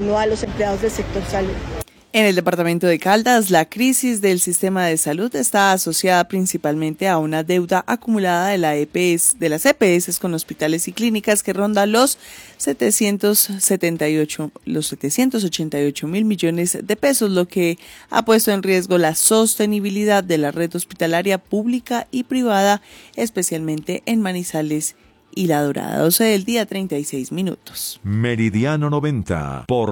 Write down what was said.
torno a los empleados del sector salud. En el departamento de Caldas, la crisis del sistema de salud está asociada principalmente a una deuda acumulada de las EPS con hospitales y clínicas que ronda los 788.000 millones de pesos, lo que ha puesto en riesgo la sostenibilidad de la red hospitalaria pública y privada, especialmente en Manizales y La Dorada. 12 del día, 36 minutos. Meridiano 90 por